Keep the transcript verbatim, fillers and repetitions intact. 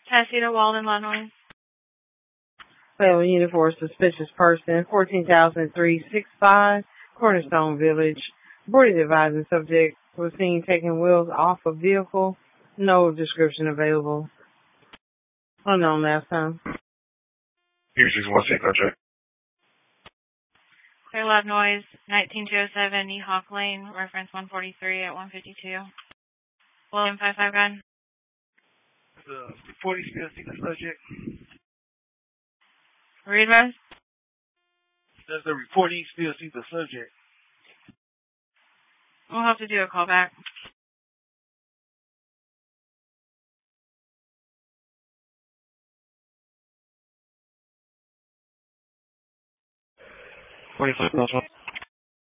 Casita, Walden, Illinois. Family unit for a suspicious person, fourteen thousand three hundred sixty-five, Cornerstone Village. Boarded advising subject was seen taking wheels off a vehicle. No description available. Unknown last time. Here's just one six hundred. Clear Loud Noise, nineteen two oh seven, Ehawk Lane, reference one forty-three at one fifty-two. William five five gun. The forty still see the subject. Read most? Does the reporting still see the subject? We'll have to do a call back. Forty-five plus one.